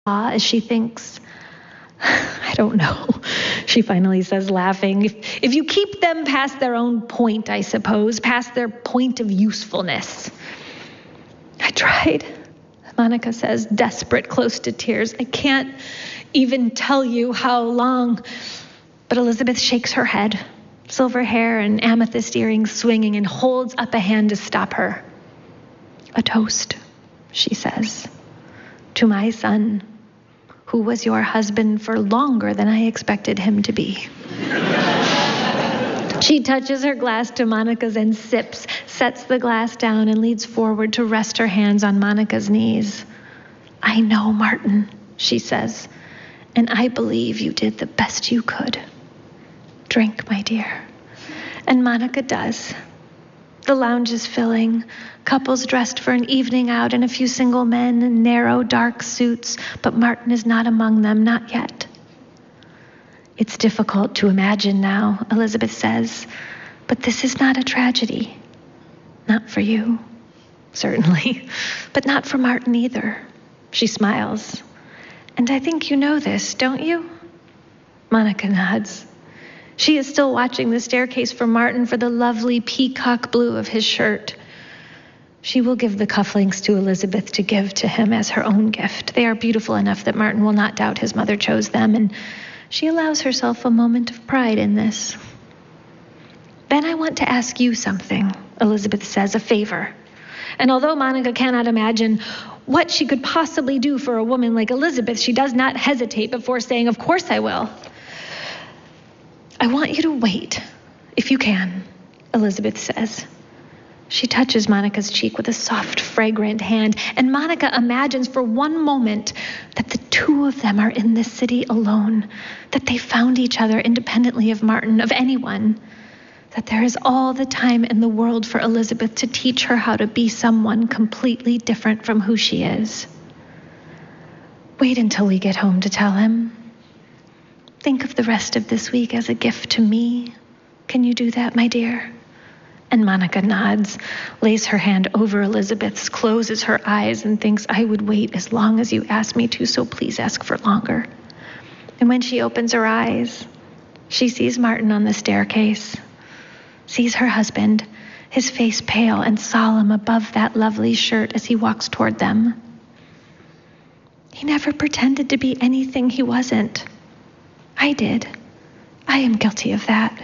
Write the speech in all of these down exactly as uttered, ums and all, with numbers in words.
as she thinks, I don't know, she finally says, laughing. If, if you keep them past their own point, I suppose, past their point of usefulness. I tried, Monica says, desperate, close to tears. I can't even tell you how long. But Elizabeth shakes her head, silver hair and amethyst earrings swinging, and holds up a hand to stop her. A toast, she says, to my son, who was your husband for longer than I expected him to be. She touches her glass to Monica's and sips, sets the glass down and leads forward to rest her hands on Monica's knees. I know, Martin, she says, and I believe you did the best you could. Drink, my dear. And Monica does. The lounge is filling, couples dressed for an evening out and a few single men in narrow, dark suits, but Martin is not among them, not yet. It's difficult to imagine now, Elizabeth says, but this is not a tragedy. Not for you, certainly, but not for Martin either. She smiles. And I think you know this, don't you? Monica nods. She is still watching the staircase for Martin for the lovely peacock blue of his shirt. She will give the cufflinks to Elizabeth to give to him as her own gift. They are beautiful enough that Martin will not doubt his mother chose them, and she allows herself a moment of pride in this. Then I want to ask you something, Elizabeth says, a favor. And although Monica cannot imagine what she could possibly do for a woman like Elizabeth, she does not hesitate before saying, of course I will. I want you to wait, if you can, Elizabeth says. She touches Monica's cheek with a soft, fragrant hand, and Monica imagines for one moment that the two of them are in this city alone, that they found each other independently of Martin, of anyone, that there is all the time in the world for Elizabeth to teach her how to be someone completely different from who she is. Wait until we get home to tell him. Think of the rest of this week as a gift to me. Can you do that, my dear? And Monica nods, lays her hand over Elizabeth's, closes her eyes, and thinks, I would wait as long as you ask me to, so please ask for longer. And when she opens her eyes, she sees Martin on the staircase, sees her husband, his face pale and solemn above that lovely shirt as he walks toward them. He never pretended to be anything he wasn't. I did. I am guilty of that.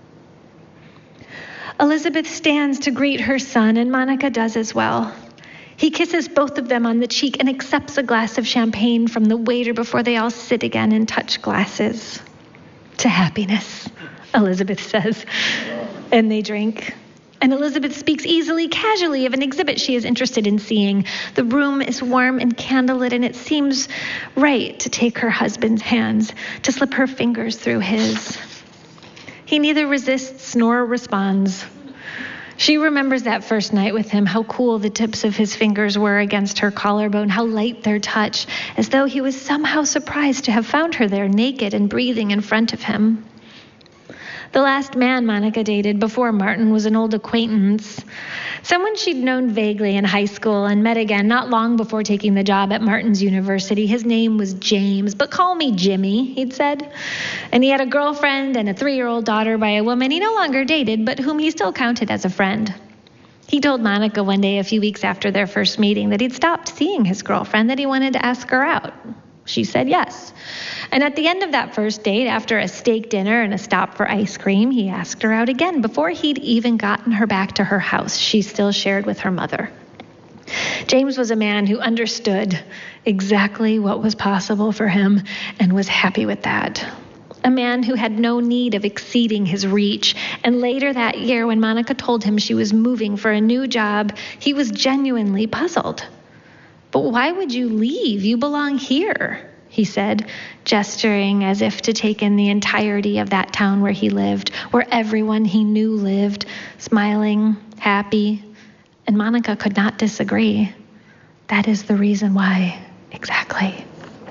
Elizabeth stands to greet her son, and Monica does as well. He kisses both of them on the cheek and accepts a glass of champagne from the waiter before they all sit again and touch glasses. To happiness, Elizabeth says, and they drink. And Elizabeth speaks easily, casually of an exhibit she is interested in seeing. The room is warm and candlelit, and it seems right to take her husband's hands, to slip her fingers through his. He neither resists nor responds. She remembers that first night with him, how cool the tips of his fingers were against her collarbone, how light their touch, as though he was somehow surprised to have found her there, naked and breathing in front of him. The last man Monica dated before Martin was an old acquaintance, someone she'd known vaguely in high school and met again not long before taking the job at Martin's University. His name was James, but call me Jimmy, he'd said. And he had a girlfriend and a three-year-old daughter by a woman he no longer dated, but whom he still counted as a friend. He told Monica one day a few weeks after their first meeting that he'd stopped seeing his girlfriend, that he wanted to ask her out. She said yes. And at the end of that first date, after a steak dinner and a stop for ice cream, he asked her out again before he'd even gotten her back to her house she still shared with her mother. James was a man who understood exactly what was possible for him and was happy with that. A man who had no need of exceeding his reach. And later that year, when Monica told him she was moving for a new job, he was genuinely puzzled. But why would you leave? You belong here, he said, gesturing as if to take in the entirety of that town where he lived, where everyone he knew lived, smiling, happy. And Monica could not disagree. That is the reason why, exactly.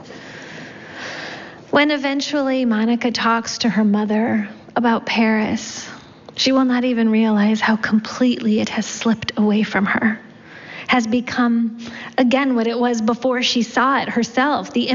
When eventually Monica talks to her mother about Paris, she will not even realize how completely it has slipped away from her. has become, again, what it was before she saw it herself, the